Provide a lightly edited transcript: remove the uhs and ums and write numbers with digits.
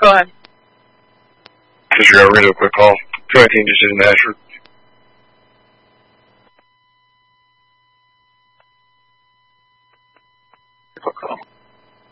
Go ahead. Disregard radio, quick call. 219 Decision Ashford.